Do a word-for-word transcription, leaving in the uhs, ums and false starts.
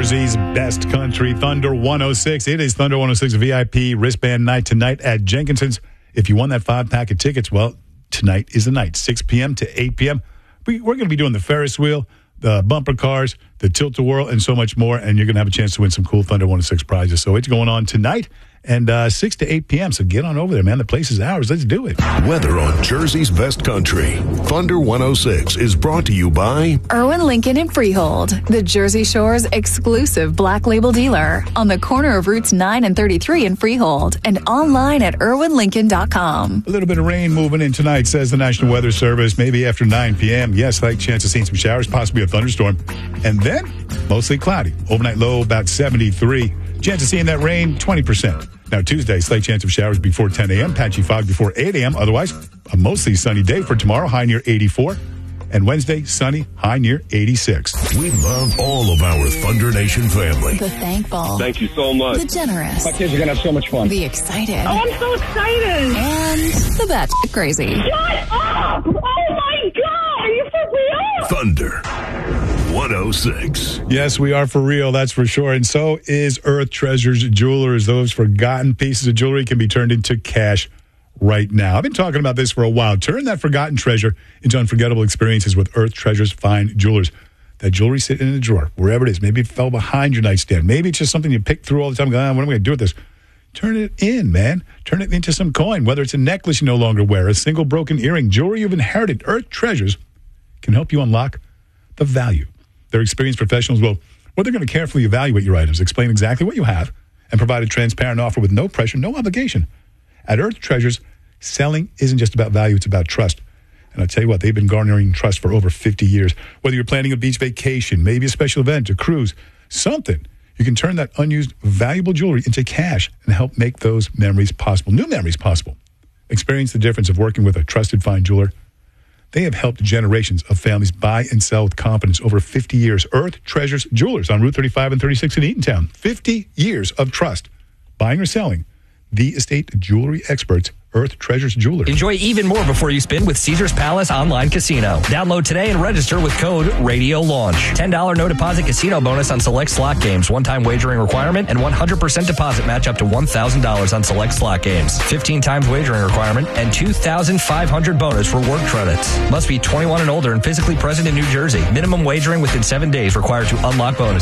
Jersey's best country, Thunder one oh six. It is Thunder one oh six V I P wristband night tonight at Jenkinson's. If you won that five-pack of tickets, well, tonight is the night, six p.m. to eight p.m. We, we're going to be doing the Ferris wheel, the bumper cars, the tilt-a-whirl, and so much more, and you're going to have a chance to win some cool Thunder one oh six prizes. So it's going on tonight. And uh, six to eight p.m., so get on over there, man. The place is ours. Let's do it. Weather on Jersey's best country. Thunder one oh six is brought to you by Irwin Lincoln and Freehold, the Jersey Shore's exclusive black label dealer, on the corner of Routes nine and thirty-three in Freehold, and online at irwin lincoln dot com. A little bit of rain moving in tonight, says the National Weather Service, maybe after nine p.m. Yes, slight chance of seeing some showers, possibly a thunderstorm. And then, mostly cloudy. Overnight low about seventy-three. Chance of seeing that rain, twenty percent. Now, Tuesday, slight chance of showers before ten a.m., patchy fog before eight a.m. Otherwise, a mostly sunny day for tomorrow, high near eighty-four. And Wednesday, sunny, high near eighty-six. We love all of our Thunder Nation family. The thankful. Thank you so much. The generous. My kids are going to have so much fun. The excited. Oh, I'm so excited. And the batshit crazy. Shut up! Oh, my God! Are you for real? Thunder one oh six. Yes, we are for real, that's for sure. And so is Earth Treasures Jewelers. Those forgotten pieces of jewelry can be turned into cash right now. I've been talking about this for a while. Turn that forgotten treasure into unforgettable experiences with Earth Treasures Fine Jewelers. That jewelry sitting in a drawer, wherever it is. Maybe it fell behind your nightstand. Maybe it's just something you pick through all the time. Go, ah, what am I going to do with this? Turn it in, man. Turn it into some coin. Whether it's a necklace you no longer wear, a single broken earring, jewelry you've inherited, Earth Treasures can help you unlock the value. Their experienced professionals will, well, they're going to carefully evaluate your items, explain exactly what you have, and provide a transparent offer with no pressure, no obligation. At Earth Treasures, selling isn't just about value, it's about trust. And I'll tell you what, they've been garnering trust for over fifty years. Whether you're planning a beach vacation, maybe a special event, a cruise, something, you can turn that unused, valuable jewelry into cash and help make those memories possible, new memories possible. Experience the difference of working with a trusted fine jeweler. They have helped generations of families buy and sell with confidence over fifty years. Earth Treasures Jewelers on Route thirty-five and thirty-six in Eatontown. fifty years of trust. Buying or selling. The estate jewelry experts, Earth Treasures Jewelers. Enjoy even more before you spin with Caesars Palace Online Casino. Download today and register with code Radio Launch. ten dollars no deposit casino bonus on select slot games. One-time wagering requirement and one hundred percent deposit match up to one thousand dollars on select slot games. fifteen times wagering requirement and two thousand five hundred bonus for work credits. Must be twenty-one and older and physically present in New Jersey. Minimum wagering within seven days required to unlock bonus.